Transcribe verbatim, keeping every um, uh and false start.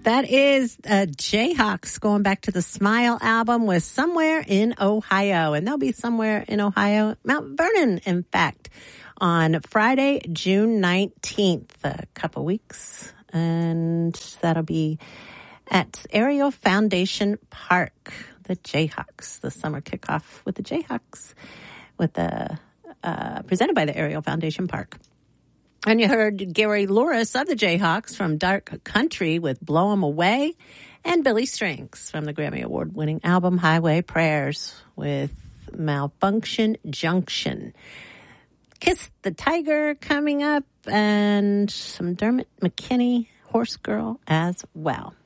That is uh, Jayhawks going back to the Smile album with Somewhere in Ohio. And they'll be somewhere in Ohio, Mount Vernon, in fact, on Friday, June nineteenth, a couple weeks. And that'll be at Ariel Foundation Park, the Jayhawks, the summer kickoff with the Jayhawks, with the uh, presented by the Ariel Foundation Park. And you heard Gary Louris of the Jayhawks from Dark Country with Blow 'Em Away, and Billy Strings from the Grammy Award-winning album Highway Prayers with Malfunction Junction. Kiss the Tiger coming up, and some Dermot McKinney, Horse Girl, as well.